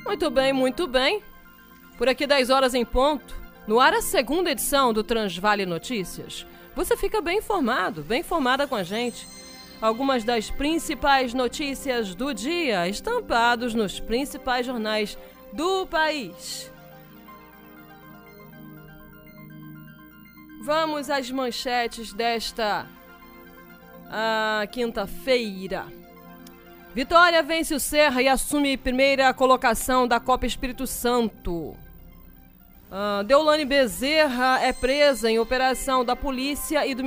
Muito bem, muito bem. Por aqui 10 horas em ponto. No ar a segunda edição do Transvale Notícias. Você fica bem informado, bem informada com a gente. Algumas das principais notícias do dia estampados nos principais jornais do país. Vamos às manchetes desta quinta-feira. Vitória vence o Serra e assume primeira colocação da Copa Espírito Santo. Deolane Bezerra é presa em operação da polícia e do